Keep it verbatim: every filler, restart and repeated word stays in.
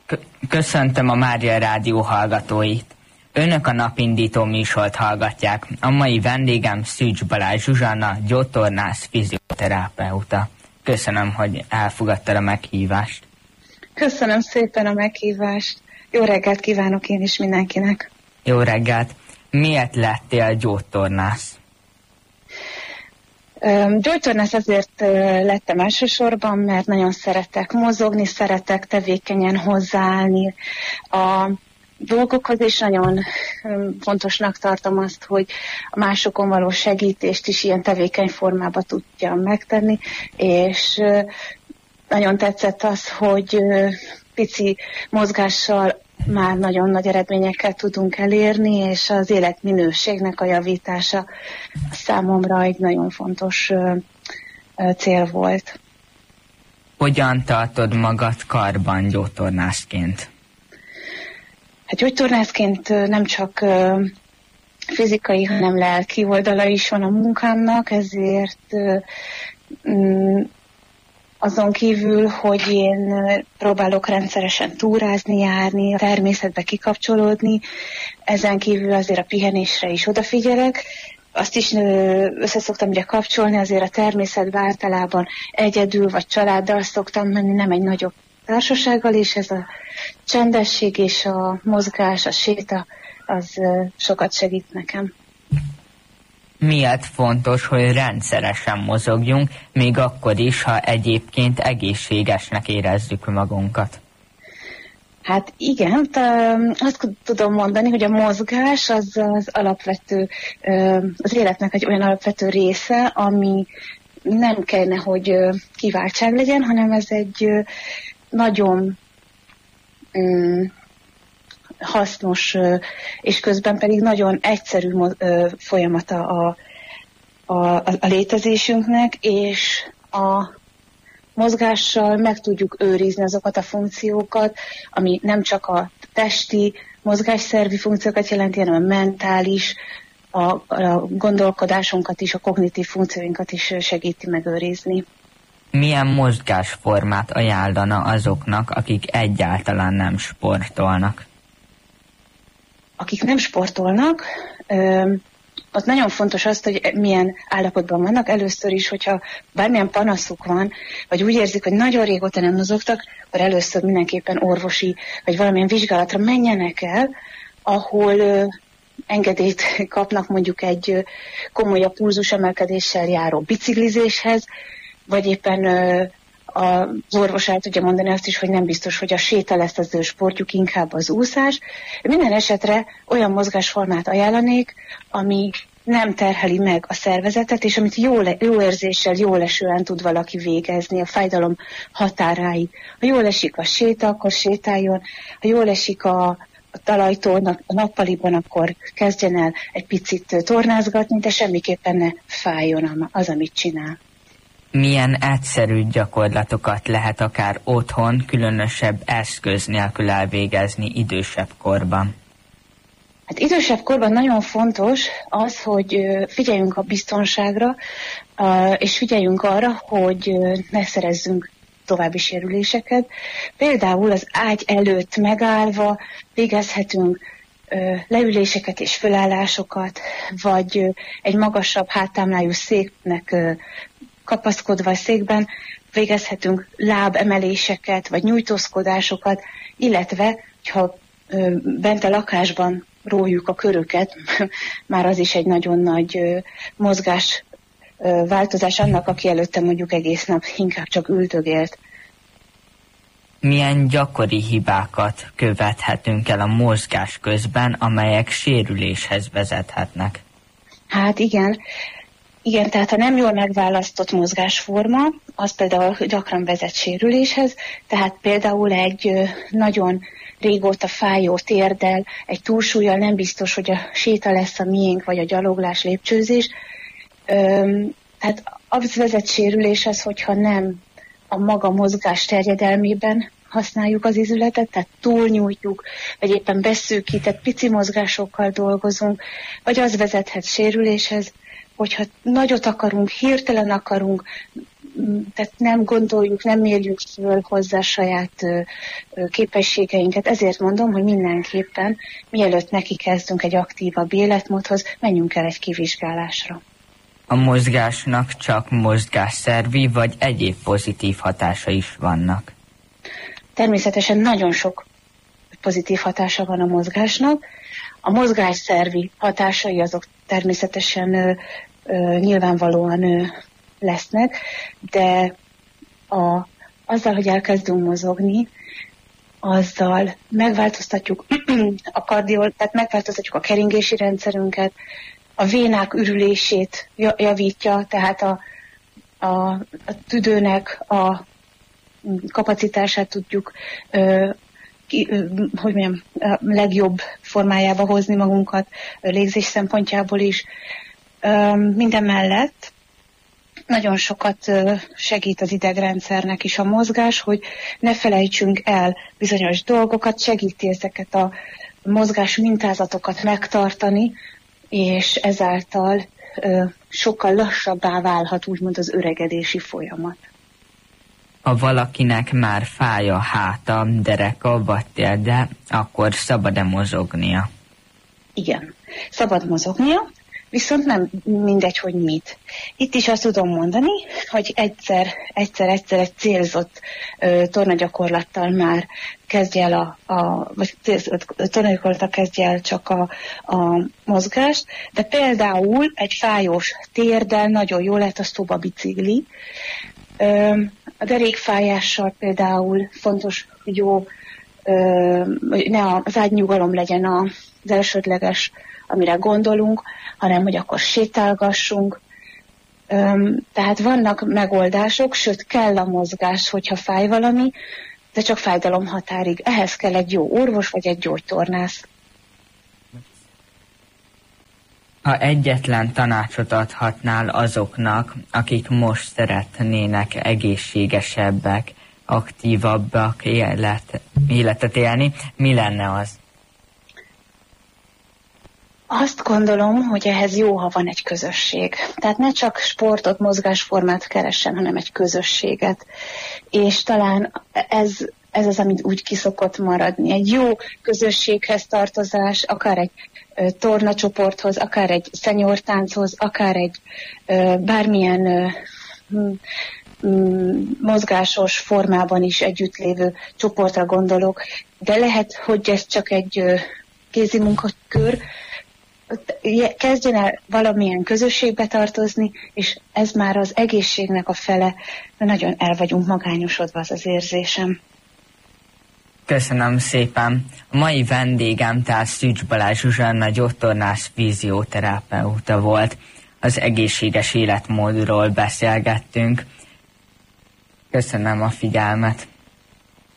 Köszöntöm a Mária Rádió hallgatóit. Önök a napindító műsort hallgatják. A mai vendégem Szűcs Balázs Zsuzsanna, gyógytornász, fizioterapeuta. Köszönöm, hogy elfogadtad a meghívást. Köszönöm szépen a meghívást. Jó reggelt kívánok én is mindenkinek. Jó reggelt. Miért lettél gyógytornász? Gyógytornász azért lettem elsősorban, mert nagyon szeretek mozogni, szeretek tevékenyen hozzáállni a dolgokhoz, és nagyon fontosnak tartom azt, hogy a másokon való segítést is ilyen tevékeny formában tudjam megtenni, és nagyon tetszett az, hogy pici mozgással már nagyon nagy eredményekkel tudunk elérni, és az életminőségnek a javítása számomra egy nagyon fontos cél volt. Hogyan tartod magad karban gyógytornászként? Hát gyógytornászként nem csak fizikai, hanem lelki oldala is van a munkámnak, ezért azon kívül, hogy én próbálok rendszeresen túrázni, járni, a természetbe kikapcsolódni, ezen kívül azért a pihenésre is odafigyelek. Azt is összeszoktam ugye kapcsolni, azért a természetbe általában egyedül vagy családdal szoktam menni, nem egy nagyobb társasággal, és ez a csendesség és a mozgás, a séta, az sokat segít nekem. Miért fontos, hogy rendszeresen mozogjunk, még akkor is, ha egyébként egészségesnek érezzük magunkat? Hát igen, azt tudom mondani, hogy a mozgás az, az alapvető, az életnek egy olyan alapvető része, ami nem kellene, hogy kiváltság legyen, hanem ez egy nagyon hasznos, és közben pedig nagyon egyszerű folyamata a, a, a létezésünknek, és a mozgással meg tudjuk őrizni azokat a funkciókat, ami nem csak a testi, mozgásszervi funkciókat jelenti, hanem a mentális, a, a gondolkodásunkat is, a kognitív funkcióinkat is segíti megőrizni. Milyen mozgásformát ajánlana azoknak, akik egyáltalán nem sportolnak? Akik nem sportolnak, az nagyon fontos azt, hogy milyen állapotban vannak. Először is, hogyha bármilyen panaszuk van, vagy úgy érzik, hogy nagyon régóta nem mozogtak, akkor először mindenképpen orvosi, vagy valamilyen vizsgálatra menjenek el, ahol engedélyt kapnak mondjuk egy komolyabb pulzusemelkedéssel járó biciklizéshez, vagy éppen az orvos el tudja mondani azt is, hogy nem biztos, hogy a séta lesz az ő sportjuk, inkább az úszás. Minden esetre olyan mozgásformát ajánlanék, ami nem terheli meg a szervezetet, és amit jó, le, jó érzéssel, jól esően tud valaki végezni a fájdalom határáig. Ha jól esik a séta, akkor sétáljon, ha jól esik a, a talajtól, a nappaliban, akkor kezdjen el egy picit tornázgatni, de semmiképpen ne fájjon az, amit csinál. Milyen egyszerű gyakorlatokat lehet akár otthon, különösebb eszköz nélkül elvégezni idősebb korban? Hát idősebb korban nagyon fontos az, hogy figyeljünk a biztonságra, és figyeljünk arra, hogy ne szerezzünk további sérüléseket. Például az ágy előtt megállva végezhetünk leüléseket és fölállásokat, vagy egy magasabb háttámlájú széknek kapaszkodva a székben végezhetünk lábemeléseket, vagy nyújtózkodásokat, illetve, ha bent a lakásban rójuk a köröket, már az is egy nagyon nagy mozgás változás annak, aki előtte mondjuk egész nap inkább csak üldögélt. Milyen gyakori hibákat követhetünk el a mozgás közben, amelyek sérüléshez vezethetnek? Hát igen, Igen, tehát a nem jól megválasztott mozgásforma, az például gyakran vezet sérüléshez, tehát például egy nagyon régóta fájó térdel, egy túlsúllyal nem biztos, hogy a séta lesz a miénk, vagy a gyaloglás, lépcsőzés. Tehát az vezet sérüléshez, hogyha nem a maga mozgás terjedelmében használjuk az izületet, tehát túlnyújtjuk, vagy éppen beszűkített pici mozgásokkal dolgozunk, vagy az vezethet sérüléshez, hogyha nagyot akarunk, hirtelen akarunk, tehát nem gondoljuk, nem mérjük föl hozzá saját képességeinket. Ezért mondom, hogy mindenképpen, mielőtt neki kezdünk egy aktívabb életmódhoz, menjünk el egy kivizsgálásra. A mozgásnak csak mozgásszervi, vagy egyéb pozitív hatása is vannak? Természetesen nagyon sok pozitív hatása van a mozgásnak. A mozgásszervi hatásai azok természetesen ö, ö, nyilvánvalóan ö, lesznek, de a, azzal, hogy elkezdünk mozogni, azzal megváltoztatjuk a kardiol, tehát megváltoztatjuk a keringési rendszerünket, a vénák ürülését javítja, tehát a, a, a tüdőnek a kapacitását tudjuk ö, ki, ö, hogy mondjam, a legjobb formájába hozni magunkat, légzés szempontjából is. Ö, minden mellett nagyon sokat ö, segít az idegrendszernek is a mozgás, hogy ne felejtsünk el bizonyos dolgokat, segíti ezeket a mozgás mintázatokat megtartani, és ezáltal ö, sokkal lassabbá válhat úgymond az öregedési folyamat. Ha valakinek már fáj a háta, dereka vagy térde, akkor szabad-e mozognia? Igen, szabad mozognia, viszont nem mindegy, hogy mit. Itt is azt tudom mondani, hogy egyszer, egyszer, egyszer egy célzott ö, tornagyakorlattal már kezdje el a, a vagy célzott tornagyakorlattal kezdje el csak a, a mozgást, de például egy fájós térdel nagyon jó lehet a szobabicikli. Ö, a derékfájással például fontos, hogy jó, ö, ne az ágynyugalom legyen az elsődleges, amire gondolunk, hanem hogy akkor sétálgassunk. Öm, tehát vannak megoldások, sőt kell a mozgás, hogyha fáj valami, de csak fájdalom határig. Ehhez kell egy jó orvos vagy egy gyógytornász. Ha egyetlen tanácsot adhatnál azoknak, akik most szeretnének egészségesebbek, aktívabbak élet, életet élni, mi lenne az? Azt gondolom, hogy ehhez jó, ha van egy közösség. Tehát ne csak sportot, mozgásformát keressen, hanem egy közösséget. És talán ez, ez az, amit úgy kiszokott maradni. Egy jó közösséghez tartozás, akár egy ö, tornacsoporthoz, akár egy szenyortánchoz, akár egy ö, bármilyen ö, m, mozgásos formában is együttlévő csoportra gondolok. De lehet, hogy ez csak egy ö, kézi munkakör, kezdjen el valamilyen közösségbe tartozni, és ez már az egészségnek a fele, mert nagyon el vagyunk magányosodva, az az érzésem. Köszönöm szépen. A mai vendégem tehát Szűcs Balázs Zsuzsanna, gyógytornász, fizioterapeuta volt. Az egészséges életmódról beszélgettünk. Köszönöm a figyelmet.